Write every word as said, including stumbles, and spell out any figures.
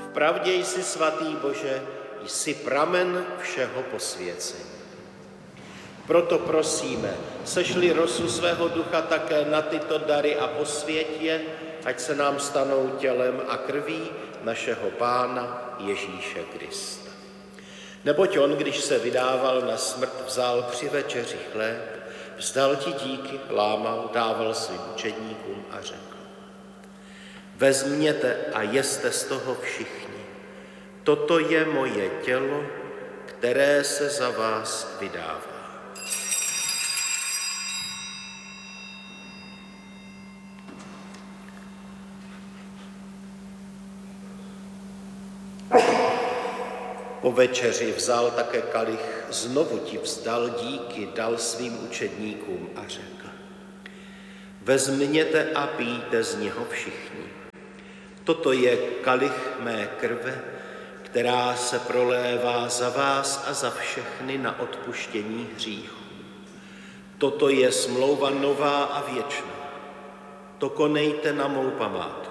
Vpravdě jsi, svatý Bože, jsi pramen všeho posvěcení. Proto prosíme, sešli rosu svého ducha také na tyto dary a posvěť je, ať se nám stanou tělem a krví našeho Pána Ježíše Krista. Neboť on, když se vydával na smrt, vzal při večeři chléb, vzdal ti díky, lámal, dával svým učedníkům a řekl: Vezměte a jeste z toho všichni. Toto je moje tělo, které se za vás vydává. Po večeři vzal také kalich, znovu ti vzdal díky, dal svým učedníkům a řekl: Vezměte a pijte z něho všichni. Toto je kalich mé krve, která se prolévá za vás a za všechny na odpuštění hříchů. Toto je smlouva nová a věčná. To konejte na mou památku.